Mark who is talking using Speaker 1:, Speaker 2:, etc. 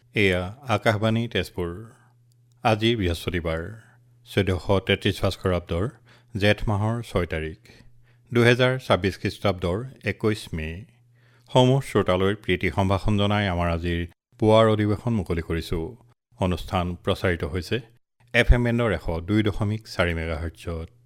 Speaker 1: এয়া আকাশবাণী তেজপুৰ। আজি বৃহস্পতিবাৰ 1433 ভাস্কৰাব্দৰ জেঠ মাহৰ 6 তাৰিখ 2026 খ্ৰীষ্টাব্দৰ 21 মে'। সমূহ শ্ৰোতালৈ প্ৰীতি সম্ভাষণ জনাই আমাৰ আজিৰ পুৱাৰ অধিৱেশন মুকলি কৰিছোঁ। অনুষ্ঠান প্ৰচাৰিত হৈছে FM বেণ্ডৰ 102.4 মেগাহাৰ্টজত।